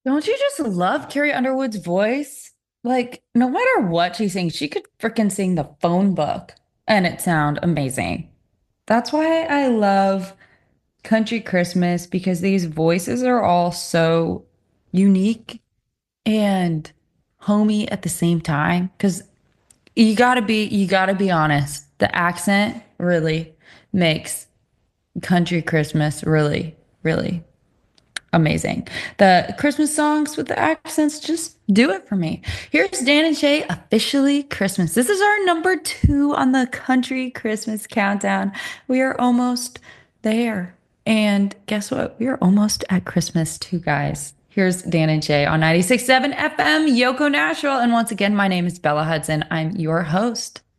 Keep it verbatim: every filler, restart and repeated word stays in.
Don't you just love Carrie Underwood's voice? Like, no matter what she sings, she could freaking sing the phone book and it sound amazing. That's why I love Country Christmas because these voices are all so unique and homey at the same time. Because you gotta be, you gotta be honest. The accent really makes Country Christmas really, really amazing. The Christmas songs with the accents just do it for me. Here's Dan and Shay, officially Christmas. This is our number two on the country Christmas countdown. We are almost there. And guess what? We are almost at Christmas too, guys. Here's Dan and Shay on ninety-six point seven F M, Yoko Nashville. And once again, my name is Bella Hudson. I'm your host.